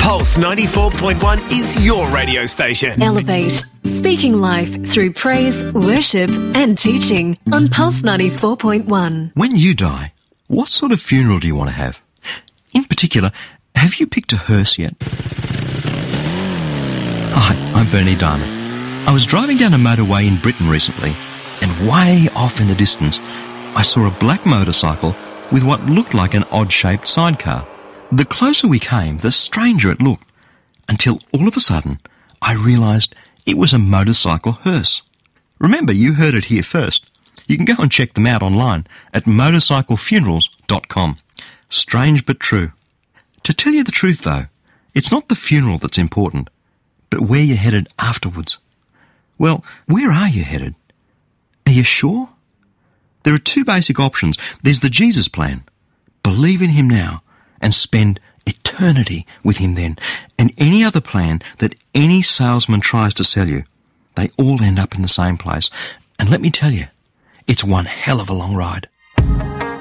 Pulse 94.1 is your radio station. Elevate. Speaking life through praise, worship and teaching on Pulse 94.1. When you die, what sort of funeral do you want to have? In particular, have you picked a hearse yet? Hi, I'm Bernie Diamond. I was driving down a motorway in Britain recently, and way off in the distance, I saw a black motorcycle with what looked like an odd-shaped sidecar. The closer we came, the stranger it looked, until all of a sudden I realised it was a motorcycle hearse. Remember, you heard it here first. You can go and check them out online at motorcyclefunerals.com. Strange but true. To tell you the truth though, it's not the funeral that's important, but where you're headed afterwards. Well, where are you headed? Are you sure? There are two basic options. There's the Jesus plan. Believe in him now and spend eternity with him then. And any other plan that any salesman tries to sell you, they all end up in the same place. And let me tell you, it's one hell of a long ride.